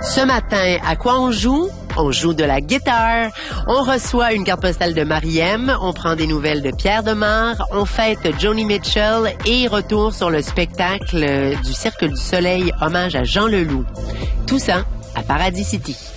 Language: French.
Ce matin, à quoi on joue? On joue de la guitare, on reçoit une carte postale de Marie-M, on prend des nouvelles de Pierre Demar, on fête Joni Mitchell et retour sur le spectacle du Cercle du Soleil, hommage à Jean Leloup. Tout ça à Paradis City.